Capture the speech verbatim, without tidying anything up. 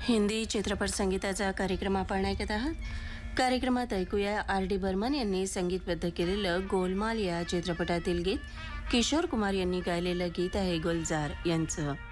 हिंदी चित्रपट संगीताचा कार्यक्रम आपण ऐकत आहात. कार्यक्रमात ऐकूया आर डी बर्मन यांनी संगीतबद्ध केलेलं गोलमाल या चित्रपटातील गीत. किशोर कुमार यांनी गायलेलं गीत आहे गुलजार यांचं.